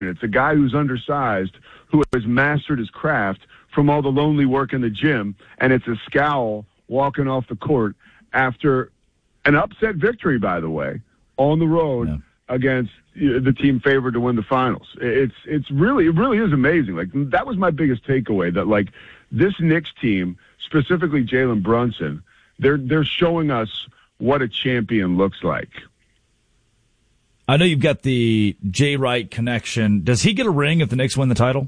It's a guy who's undersized, who has mastered his craft from all the lonely work in the gym, and it's a scowl walking off the court after an upset victory, by the way, on the road against the team favored to win the finals. It really is amazing. Like, that was my biggest takeaway, that like this Knicks team, specifically Jalen Brunson, they're showing us what a champion looks like. I know you've got the Jay Wright connection. Does he get a ring if the Knicks win the title?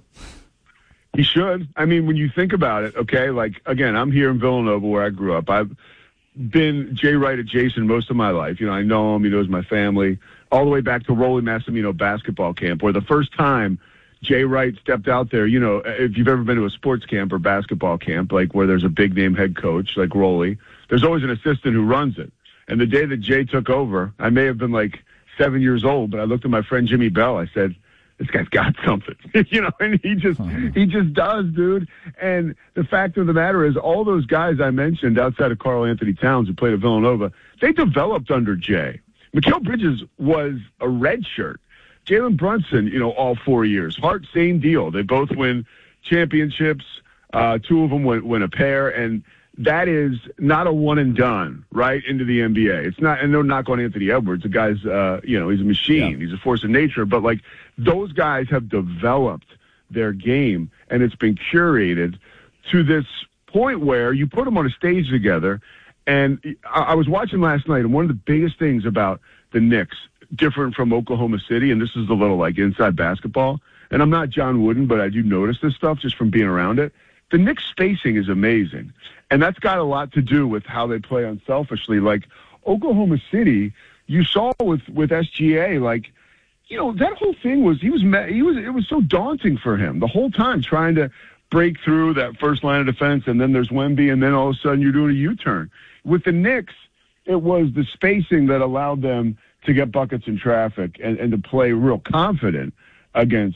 He should. I mean, when you think about it, okay, like, again, I'm here in Villanova where I grew up. I've been Jay Wright adjacent most of my life. You know, I know him. He knows my family. All the way back to Rolly Massimino basketball camp, where the first time Jay Wright stepped out there, you know, if you've ever been to a sports camp or basketball camp, like where there's a big-name head coach like Rolly, there's always an assistant who runs it. And the day that Jay took over, I may have been like 7 years old, but I looked at my friend Jimmy Bell. I said, this guy's got something, you know, and he just does, dude. And the fact of the matter is, all those guys I mentioned outside of Karl Anthony Towns who played at Villanova, they developed under Jay. Mikal Bridges was a red shirt. Jalen Brunson, you know, all 4 years. Hart, same deal. They both win championships. Two of them win a pair, and that is not a one and done, right, into the NBA. It's not, and no knock on Anthony Edwards. The guy's, you know, he's a machine. Yeah. He's a force of nature. But, like, those guys have developed their game, and it's been curated to this point where you put them on a stage together. And I was watching last night, and one of the biggest things about the Knicks, different from Oklahoma City, and this is a little like inside basketball, and I'm not John Wooden, but I do notice this stuff just from being around it. The Knicks' spacing is amazing, and that's got a lot to do with how they play unselfishly. Like Oklahoma City, you saw with SGA, like, you know, that whole thing was it was so daunting for him the whole time, trying to break through that first line of defense, and then there's Wemby, and then all of a sudden you're doing a U-turn. With the Knicks, it was the spacing that allowed them to get buckets in traffic and to play real confident against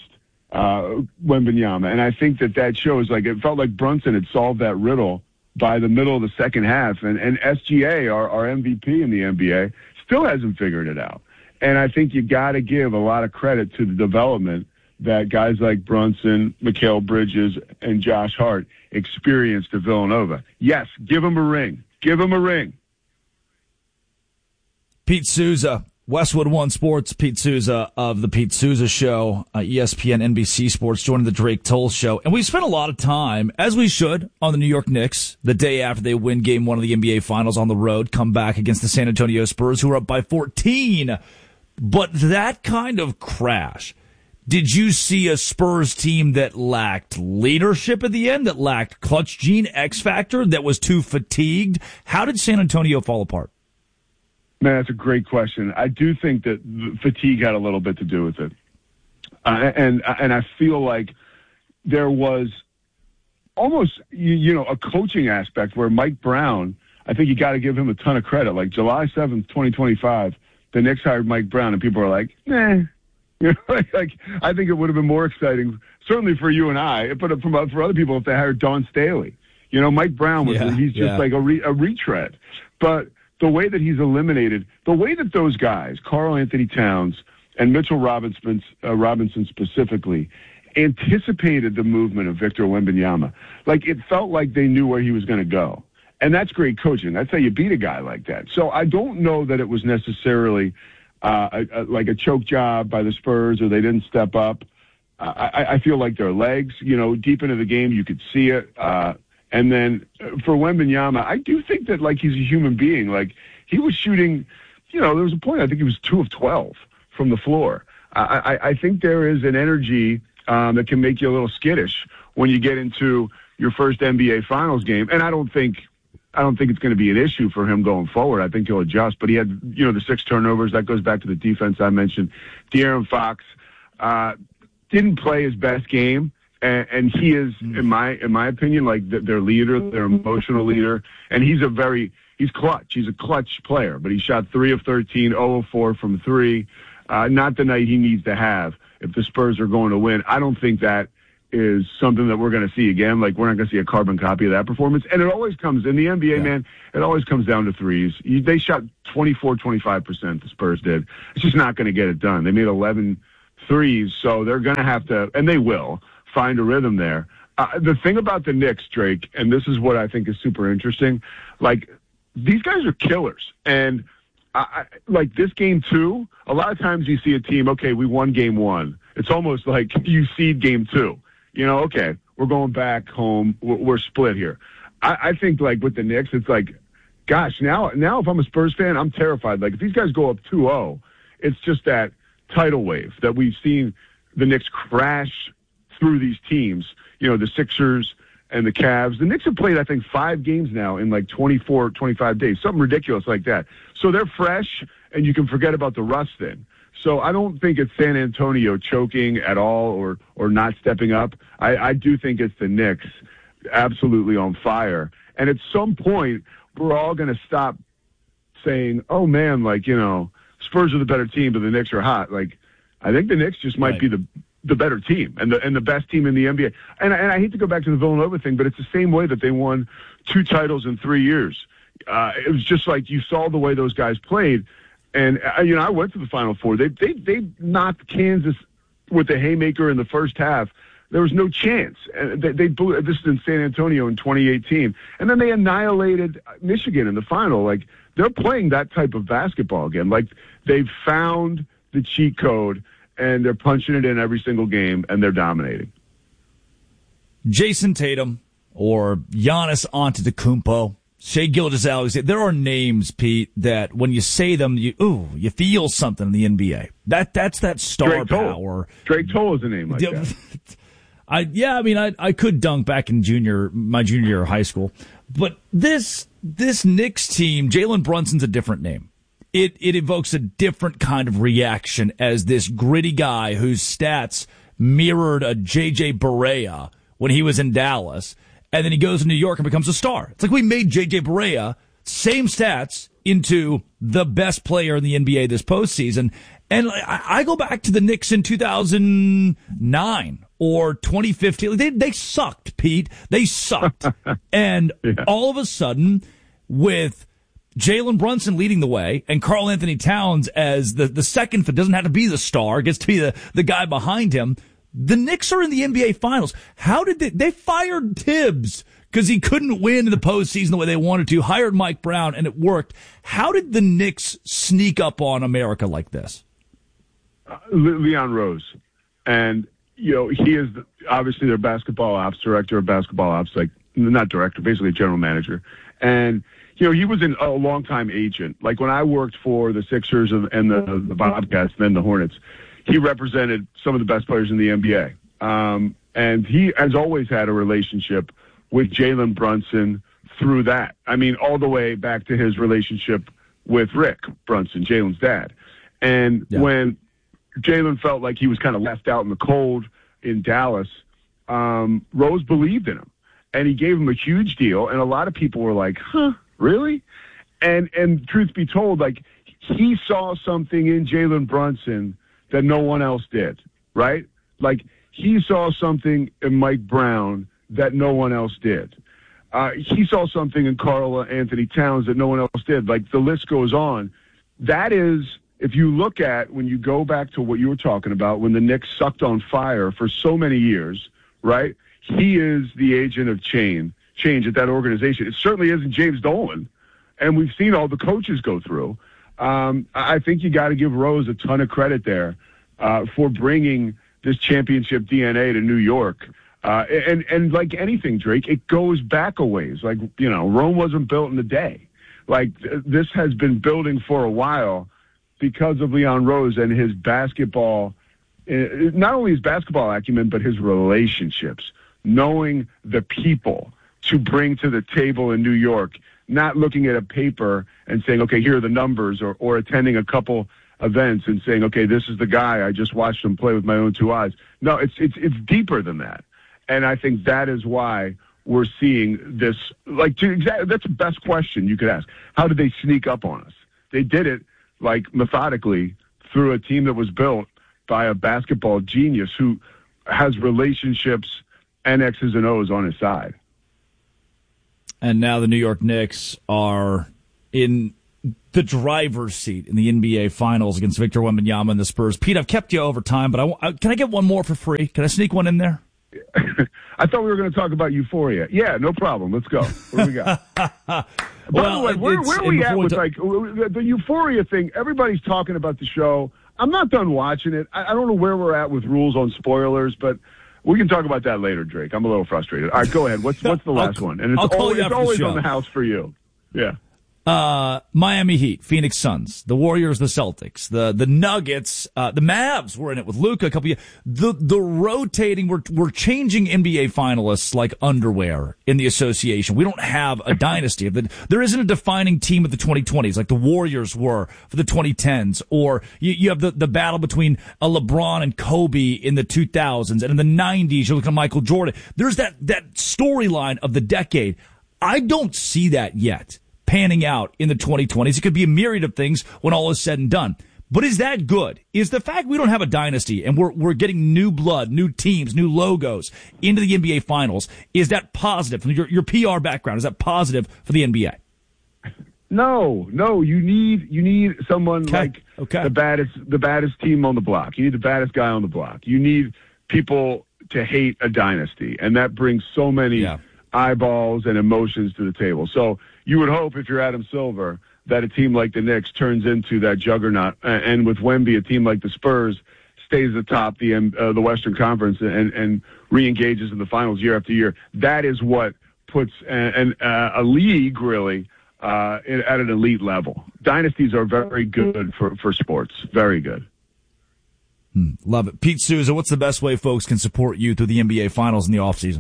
Wembanyama. And I think that shows, like, it felt like Brunson had solved that riddle by the middle of the second half. And SGA, our MVP in the NBA, still hasn't figured it out. And I think you got to give a lot of credit to the development that guys like Brunson, Mikal Bridges, and Josh Hart experienced at Villanova. Yes, give them a ring. Give him a ring. Pete Souza, Westwood One Sports. Pete Souza of the Pete Souza Show, ESPN, NBC Sports, joining the Drake Toll Show. And we spent a lot of time, as we should, on the New York Knicks the day after they win Game 1 of the NBA Finals on the road, come back against the San Antonio Spurs, who are up by 14. But that kind of crash, did you see a Spurs team that lacked leadership at the end, that lacked clutch gene, X factor, that was too fatigued? How did San Antonio fall apart? Man, that's a great question. I do think that fatigue had a little bit to do with it. And I feel like there was almost, you know, a coaching aspect where Mike Brown, I think you got to give him a ton of credit. Like July 7th, 2025, the Knicks hired Mike Brown, and people are like, nah. You know, like I think it would have been more exciting, certainly for you and I, but for other people if they hired Dawn Staley. You know, Mike Brown he's just like a retread. But the way that he's eliminated, the way that those guys, Karl Anthony Towns and Mitchell Robinson specifically, anticipated the movement of Victor Wembanyama. Like, it felt like they knew where he was going to go. And that's great coaching. That's how you beat a guy like that. So I don't know that it was necessarily like a choke job by the Spurs, or they didn't step up. I feel like their legs, you know, deep into the game, you could see it. And then for Wembanyama, I do think that, like, he's a human being. Like, he was shooting, you know, there was a point, I think he was 2 of 12 from the floor. I think there is an energy that can make you a little skittish when you get into your first NBA Finals game. And I don't think it's going to be an issue for him going forward. I think he'll adjust. But he had, you know, the 6 turnovers. That goes back to the defense I mentioned. De'Aaron Fox didn't play his best game. And he is, in my opinion, like their leader, their emotional leader. And he's clutch. He's a clutch player. But he shot 3 of 13, 0 of 4 from 3. Not the night he needs to have if the Spurs are going to win. I don't think that is something that we're going to see again. Like, we're not going to see a carbon copy of that performance. And it always comes, in the NBA, man, it always comes down to threes. They shot 24, 25%, the Spurs did. It's just not going to get it done. They made 11 threes, so they're going to have to, and they will, find a rhythm there. The thing about the Knicks, Drake, and this is what I think is super interesting, like, these guys are killers. And, like, this game 2, a lot of times you see a team, okay, we won game 1. It's almost like you seed game 2. You know, okay, we're going back home. We're split here. I think, like, with the Knicks, it's like, gosh, now if I'm a Spurs fan, I'm terrified. Like, if these guys go up 2-0, it's just that tidal wave that we've seen the Knicks crash through these teams, you know, the Sixers and the Cavs. The Knicks have played, I think, 5 games now in like 24, 25 days, something ridiculous like that. So they're fresh, and you can forget about the rust then. So I don't think it's San Antonio choking at all or not stepping up. I do think it's the Knicks absolutely on fire. And at some point, we're all going to stop saying, oh, man, like, you know, Spurs are the better team, but the Knicks are hot. Like, I think the Knicks just might be the better team and the best team in the NBA. And I hate to go back to the Villanova thing, but it's the same way that they won 2 titles in 3 years. It was just like you saw the way those guys played. And, you know, I went to the Final Four. They knocked Kansas with a haymaker in the first half. There was no chance. And they blew. This is in San Antonio in 2018. And then they annihilated Michigan in the final. Like, they're playing that type of basketball again. Like, they've found the cheat code, and they're punching it in every single game, and they're dominating. Jason Tatum or Giannis Antetokounmpo, Shai Gilgeous-Alexander. There are names, Pete, that when you say them, you feel something in the NBA. That's that star Drake power. Drake Toll is a name like that. I could dunk back in my junior year of high school, but this Knicks team, Jalen Brunson's a different name. It evokes a different kind of reaction as this gritty guy whose stats mirrored a J.J. Barea when he was in Dallas, and then he goes to New York and becomes a star. It's like we made J.J. Barea, same stats, into the best player in the NBA this postseason. And I go back to the Knicks in 2009 or 2015. They sucked, Pete. They sucked. And all of a sudden, with Jalen Brunson leading the way and Karl Anthony Towns as the second, if it doesn't have to be the star, gets to be the guy behind him, the Knicks are in the NBA Finals. How did they fired Tibbs because he couldn't win in the postseason the way they wanted to, hired Mike Brown, and it worked. How did the Knicks sneak up on America like this? Leon Rose. And, you know, he is obviously their basketball ops director, like, not director, basically general manager. And, you know, he was a long-time agent. Like, when I worked for the Sixers and the Bobcats, then the Hornets, he represented some of the best players in the NBA. And he has always had a relationship with Jalen Brunson through that. I mean, all the way back to his relationship with Rick Brunson, Jalen's dad. And when Jalen felt like he was kind of left out in the cold in Dallas, Rose believed in him. And he gave him a huge deal. And a lot of people were like, huh, really? And truth be told, like, he saw something in Jalen Brunson that no one else did, right? Like, he saw something in Mike Brown that no one else did. He saw something in Karl Anthony Towns that no one else did. Like, the list goes on. That is, if you look at, when you go back to what you were talking about, when the Knicks sucked on fire for so many years, right? He is the agent of change at that organization. It certainly isn't James Dolan. And we've seen all the coaches go through. I think you got to give Rose a ton of credit there for bringing this championship DNA to New York. And like anything, Drake, it goes back a ways. Like, you know, Rome wasn't built in a day. Like, this has been building for a while because of Leon Rose and his basketball, not only his basketball acumen, but his relationships, knowing the people to bring to the table in New York, not looking at a paper and saying, okay, here are the numbers, or attending a couple events and saying, okay, this is the guy, I just watched him play with my own 2 eyes. No, it's deeper than that. And I think that is why we're seeing this. Like, that's the best question you could ask. How did they sneak up on us? They did it, like, methodically through a team that was built by a basketball genius who has relationships and X's and O's on his side. And now the New York Knicks are in the driver's seat in the NBA Finals against Victor Wembanyama and the Spurs. Pete, I've kept you over time, but can I get one more for free? Can I sneak one in there? I thought we were going to talk about Euphoria. Yeah, no problem. Let's go. What do we got? Well, by the way, where are we at with the Euphoria thing? Everybody's talking about the show. I'm not done watching it. I don't know where we're at with rules on spoilers, but we can talk about that later, Drake. I'm a little frustrated. All right, go ahead. What's the last one? And it's always on the house for you. Yeah. Miami Heat, Phoenix Suns, the Warriors, the Celtics, the Nuggets, the Mavs were in it with Luka a couple years. The rotating, we're changing NBA finalists like underwear in the association. We don't have a dynasty. There isn't a defining team of the 2020s like the Warriors were for the 2010s, or you have the battle between a LeBron and Kobe in the 2000s, and in the 90s, you're looking at Michael Jordan. There's that storyline of the decade. I don't see that yet panning out in the 2020s. It could be a myriad of things when all is said and done. But is that good? Is the fact we don't have a dynasty and we're getting new blood, new teams, new logos into the NBA Finals, is that positive from your PR background? Is that positive for the NBA? No. You need someone like the baddest team on the block. You need the baddest guy on the block. You need people to hate a dynasty, and that brings so many eyeballs and emotions to the table. So you would hope, if you're Adam Silver, that a team like the Knicks turns into that juggernaut, and with Wemby, a team like the Spurs stays atop the Western Conference and re-engages in the finals year after year. That is what puts a league really at an elite level. Dynasties are very good for sports. Very good. Love it. Pete Souza, what's the best way folks can support you through the NBA Finals in the offseason?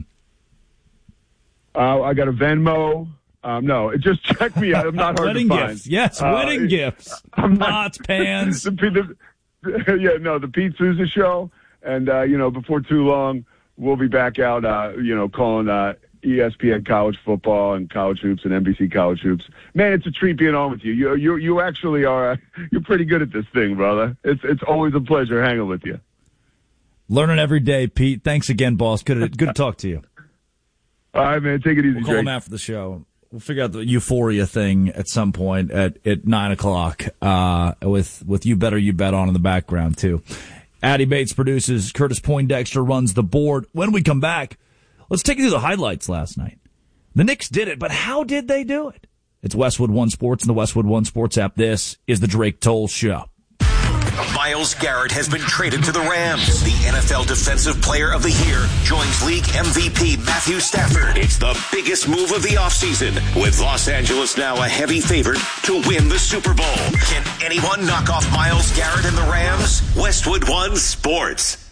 I got a Venmo. No, just check me out. I'm not hard wedding to find. Gifts. Yes, wedding gifts. Pots, pans. The Pete Souza Show. And, before too long, we'll be back out, calling ESPN college football and college hoops and NBC college hoops. Man, it's a treat being on with you. You actually are, you're pretty good at this thing, brother. It's always a pleasure hanging with you. Learning every day, Pete. Thanks again, boss. Good to talk to you. All right, man. Take it easy, We'll call him after the show. We'll figure out the Euphoria thing at some point at 9:00 with You Better You Bet on in the background too. Addy Bates produces. Curtis Poindexter runs the board. When we come back, let's take you through the highlights last night. The Knicks did it, but how did they do it? It's Westwood One Sports and the Westwood One Sports app. This is the Drake Toll Show. Myles Garrett has been traded to the Rams. The NFL Defensive Player of the Year joins league MVP Matthew Stafford. It's the biggest move of the offseason, with Los Angeles now a heavy favorite to win the Super Bowl. Can anyone knock off Myles Garrett and the Rams? Westwood One Sports.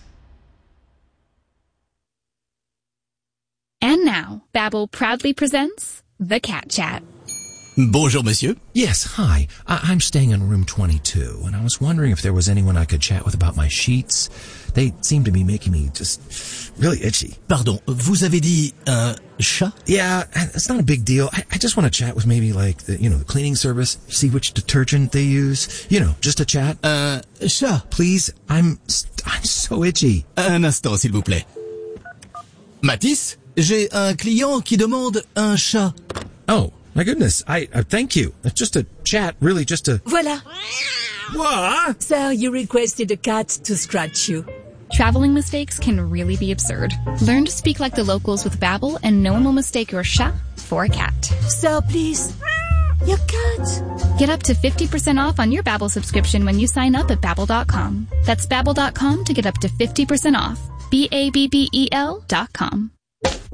And now, Babbel proudly presents The Cat Chat. Bonjour, monsieur. Yes, hi. I'm staying in room 22, and I was wondering if there was anyone I could chat with about my sheets. They seem to be making me just really itchy. Pardon, vous avez dit un chat? Yeah, it's not a big deal. I just want to chat with maybe like the cleaning service, see which detergent they use. Just a chat. Chat. Please, I'm so itchy. Un instant, s'il vous plaît. Mathis, j'ai un client qui demande un chat. Oh. My goodness, I thank you. It's just a chat, really just a... Voilà. What? Sir, you requested a cat to scratch you. Traveling mistakes can really be absurd. Learn to speak like the locals with Babbel, and no one will mistake your chat for a cat. Sir, please. Your cat. Get up to 50% off on your Babbel subscription when you sign up at Babbel.com. That's Babbel.com to get up to 50% off. BABBEL.com.